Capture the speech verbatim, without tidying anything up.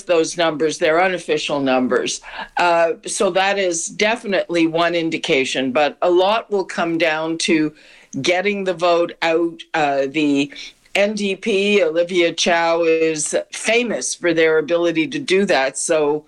with those numbers. They're unofficial numbers. Uh, so that is definitely one indication. But a lot will come down to getting the vote out. Uh, the N D P, Olivia Chow, is famous for their ability to do that. So